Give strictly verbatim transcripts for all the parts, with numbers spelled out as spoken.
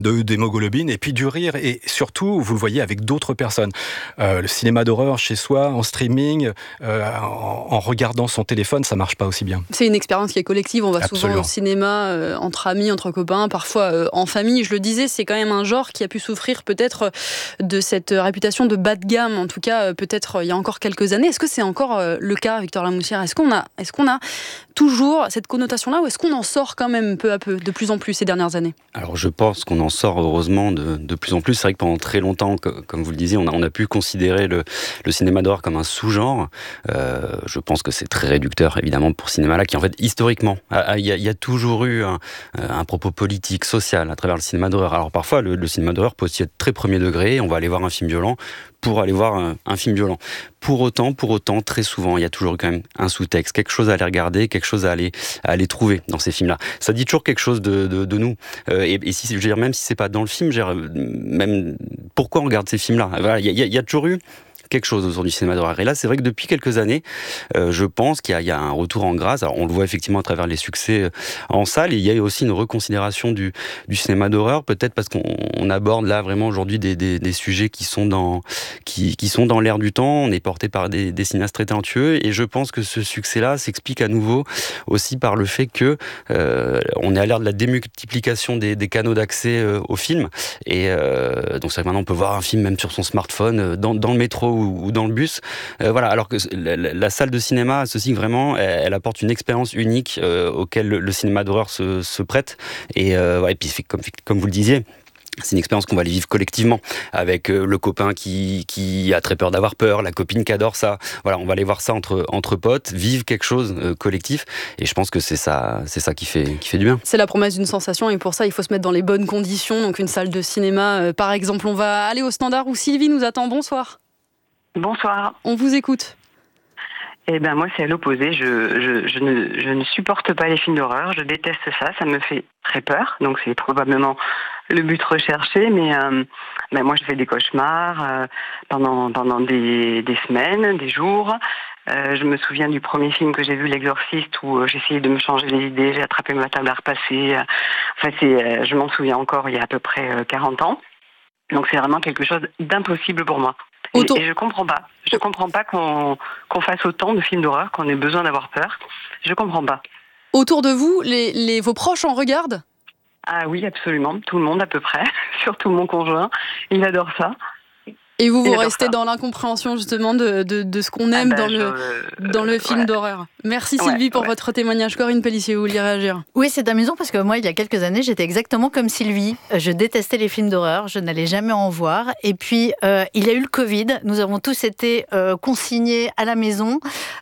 de d'hémoglobine et puis du rire et surtout vous le voyez avec d'autres personnes. Euh, le cinéma d'horreur chez soi, en streaming, euh, en, en regardant son téléphone, ça marche pas aussi bien. C'est une expérience qui est collective, on va Absolument. souvent au cinéma euh, entre amis, entre copains, parfois euh, en famille. Je le disais, c'est quand même un genre qui a pu souffrir peut-être de cette réputation de bas de gamme, en tout cas euh, peut-être euh, il y a encore quelques années. Est-ce que c'est encore euh, le cas, Victor Lamoussière ? Est-ce qu'on a, est-ce qu'on a toujours cette connotation-là ou est-ce qu'on en sort quand même peu à peu, de plus en plus ces dernières années ? Alors je pense qu'on en sort heureusement de, de plus en plus. C'est vrai que pendant très longtemps, comme vous le disiez, on a, on a pu considérer le, le cinéma d'horreur comme un sous-genre. Euh, je pense que c'est très réducteur évidemment pour ce cinéma-là qui en fait historiquement, il y a, il y a toujours eu un, un propos politique, social à travers le cinéma d'horreur. Alors parfois le, le cinéma d'horreur peut aussi être très premier degré, on va aller voir un film violent pour aller voir un, un film violent. Pour autant, pour autant, très souvent, il y a toujours quand même un sous-texte, quelque chose à aller regarder, quelque chose à aller, à aller trouver dans ces films-là. Ça dit toujours quelque chose de, de, de nous. Euh, et, et si, je veux dire, même si c'est pas dans le film, je veux dire, même pourquoi on regarde ces films-là ? Voilà, il y, y, y a toujours eu quelque chose autour du cinéma d'horreur. Et là, c'est vrai que depuis quelques années, euh, je pense qu'il y a, il y a un retour en grâce. Alors, on le voit effectivement à travers les succès en salle. Et il y a aussi une reconsidération du, du cinéma d'horreur, peut-être parce qu'on on aborde là vraiment aujourd'hui des, des, des sujets qui sont dans, qui, qui sont dans l'air du temps. On est porté par des, des cinéastes très talentueux. Et je pense que ce succès-là s'explique à nouveau aussi par le fait que euh, on est à l'ère de la démultiplication des, des canaux d'accès euh, au film. Et euh, donc, c'est vrai que maintenant, on peut voir un film même sur son smartphone, dans, dans le métro ou dans le bus, euh, voilà. Alors que la, la, la salle de cinéma, ceci vraiment, elle, elle apporte une expérience unique euh, auquel le, le cinéma d'horreur se, se prête. Et, euh, ouais, et puis comme, comme vous le disiez, c'est une expérience qu'on va aller vivre collectivement avec euh, le copain qui, qui a très peur d'avoir peur, la copine qui adore ça. Voilà, on va aller voir ça entre, entre potes, vivre quelque chose euh, collectif. Et je pense que c'est ça, c'est ça qui fait, qui fait du bien. C'est la promesse d'une sensation et pour ça, il faut se mettre dans les bonnes conditions. Donc une salle de cinéma, euh, par exemple, on va aller au Standard où Sylvie nous attend. Bonsoir. Bonsoir. On vous écoute. Eh ben moi c'est à l'opposé. Je, je, je, ne, je ne supporte pas les films d'horreur. Je déteste ça. Ça me fait très peur. Donc c'est probablement le but recherché. Mais euh, ben moi je fais des cauchemars euh, pendant pendant des, des semaines, des jours. Euh, je me souviens du premier film que j'ai vu, L'Exorciste, où euh, j'ai essayé de me changer les idées. J'ai attrapé ma table à repasser. Enfin c'est, euh, je m'en souviens encore. Il y a à peu près euh, quarante ans. Donc c'est vraiment quelque chose d'impossible pour moi. Et, Autour... et je comprends pas. Je comprends pas qu'on, qu'on fasse autant de films d'horreur, qu'on ait besoin d'avoir peur. Je comprends pas. Autour de vous, les, les, vos proches en regardent ? Ah oui, absolument. Tout le monde à peu près. Surtout mon conjoint. Il adore ça. Et vous, vous Il restez dans l'incompréhension justement de, de, de ce qu'on aime ah ben dans, je, le, dans le film ouais. d'horreur. Merci Sylvie ouais, pour ouais. votre témoignage. Corinne Pellissier, vous vouliez réagir ? Oui, c'est amusant parce que moi, il y a quelques années, j'étais exactement comme Sylvie. Je détestais les films d'horreur, je n'allais jamais en voir. Et puis, euh, il y a eu le Covid. Nous avons tous été euh, consignés à la maison,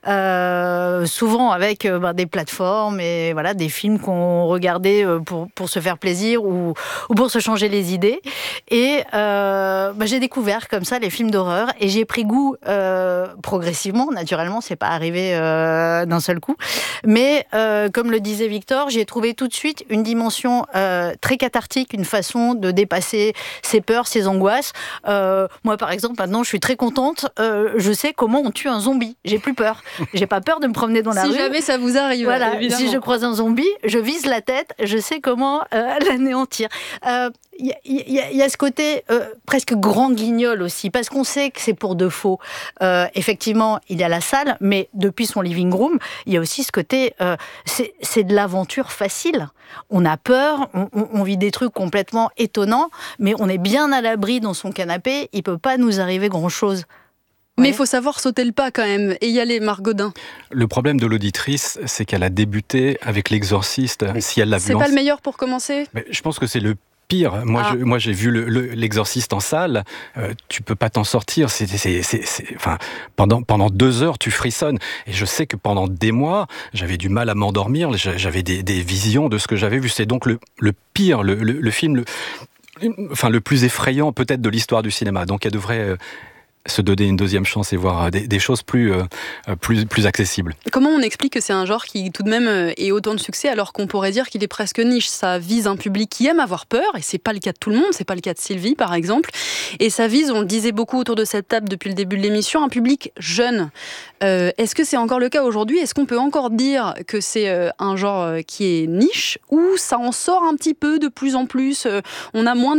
euh, souvent avec euh, ben, des plateformes et voilà, des films qu'on regardait pour, pour se faire plaisir ou, ou pour se changer les idées. Et euh, ben, j'ai découvert comme ça les films d'horreur et j'ai pris goût euh, progressivement, naturellement c'est pas arrivé euh, d'un seul coup, mais euh, comme le disait Victor, j'ai trouvé tout de suite une dimension euh, très cathartique, une façon de dépasser ses peurs, ses angoisses. Euh, moi par exemple maintenant je suis très contente, euh, je sais comment on tue un zombie, j'ai plus peur, j'ai pas peur de me promener dans la si rue. Si jamais ça vous arrive, voilà, évidemment. Si je croise un zombie, je vise la tête, je sais comment euh, l'anéantir. Euh, Il y, y, y a ce côté euh, presque grand guignol aussi, parce qu'on sait que c'est pour de faux. Euh, effectivement, il y a la salle, mais depuis son living room, il y a aussi ce côté, euh, c'est, c'est de l'aventure facile. On a peur, on, on vit des trucs complètement étonnants, mais on est bien à l'abri dans son canapé, il ne peut pas nous arriver grand-chose. Mais il faut savoir sauter le pas quand même et y aller, Marc Godin. Le problème de l'auditrice, c'est qu'elle a débuté avec L'Exorciste. Si elle l'a c'est vu pas en... le meilleur pour commencer ? Mais je pense que c'est le pire. Moi, ah. je, moi j'ai vu le, le, l'Exorciste en salle. Euh, tu peux pas t'en sortir. C'est, c'est, c'est, c'est, enfin, pendant, pendant deux heures, tu frissonnes. Et je sais que pendant des mois, j'avais du mal à m'endormir. J'avais des, des visions de ce que j'avais vu. C'est donc le, le pire, le, le, le film, le, enfin, le plus effrayant peut-être de l'histoire du cinéma. Donc, elle devrait... Euh, se donner une deuxième chance et voir des, des choses plus, euh, plus, plus accessibles. Comment on explique que c'est un genre qui tout de même ait autant de succès alors qu'on pourrait dire qu'il est presque niche? Ça vise un public qui aime avoir peur et c'est pas le cas de tout le monde, c'est pas le cas de Sylvie par exemple. Et ça vise, on le disait beaucoup autour de cette table depuis le début de l'émission, un public jeune. Euh, est-ce que c'est encore le cas aujourd'hui? Est-ce qu'on peut encore dire que c'est euh, un genre qui est niche ou ça en sort un petit peu de plus en plus? euh, On a moins